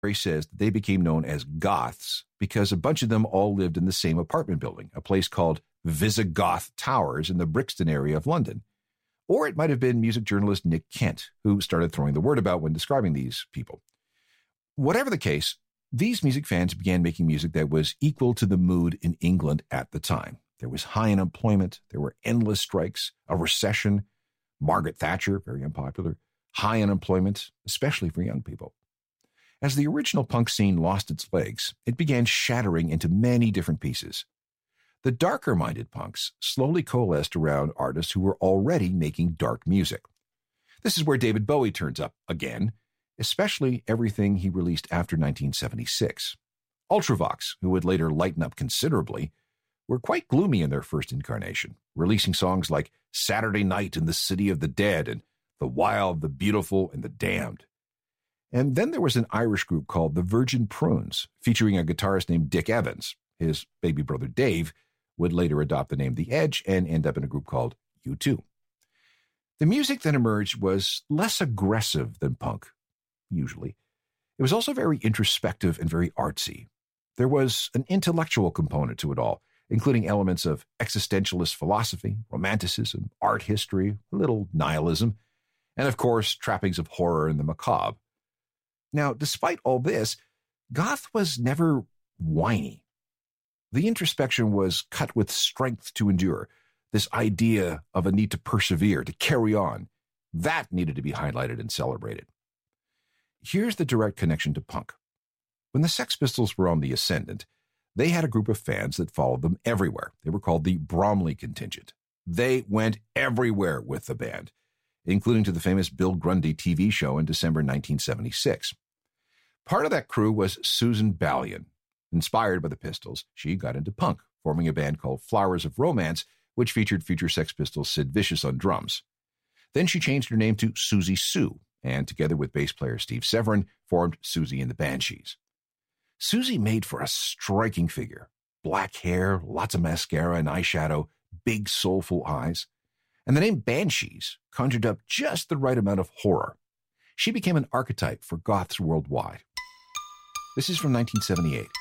says that they became known as goths because a bunch of them all lived in the same apartment building, a place called Visigoth Towers in the Brixton area of London. Or it might have been music journalist Nick Kent who started throwing the word about when describing these people. Whatever the case, these music fans began making music that was equal to the mood in England at the time. There was high unemployment, there were endless strikes, a recession, Margaret Thatcher, very unpopular, high unemployment, especially for young people. As the original punk scene lost its legs, it began shattering into many different pieces. The darker-minded punks slowly coalesced around artists who were already making dark music. This is where David Bowie turns up again, especially everything he released after 1976. Ultravox, who would later lighten up considerably, were quite gloomy in their first incarnation, releasing songs like Saturday Night in the City of the Dead and The Wild, the Beautiful, and the Damned. And then there was an Irish group called the Virgin Prunes, featuring a guitarist named Dick Evans. His baby brother Dave would later adopt the name The Edge and end up in a group called U2. The music that emerged was less aggressive than punk, usually. It was also very introspective and very artsy. There was an intellectual component to it all, including elements of existentialist philosophy, romanticism, art history, a little nihilism, and of course, trappings of horror and the macabre. Now, despite all this, goth was never whiny. The introspection was cut with strength to endure, this idea of a need to persevere, to carry on. That needed to be highlighted and celebrated. Here's the direct connection to punk. When the Sex Pistols were on the ascendant, they had a group of fans that followed them everywhere. They were called the Bromley Contingent. They went everywhere with the band, including to the famous Bill Grundy TV show in December 1976. Part of that crew was Susan Ballion. Inspired by the Pistols, she got into punk, forming a band called Flowers of Romance, which featured future Sex Pistols Sid Vicious on drums. Then she changed her name to Susie Sue, and together with bass player Steve Severin, formed Susie and the Banshees. Susie made for a striking figure. Black hair, lots of mascara and eyeshadow, big soulful eyes. And the name Banshees conjured up just the right amount of horror. She became an archetype for goths worldwide. This is from 1978.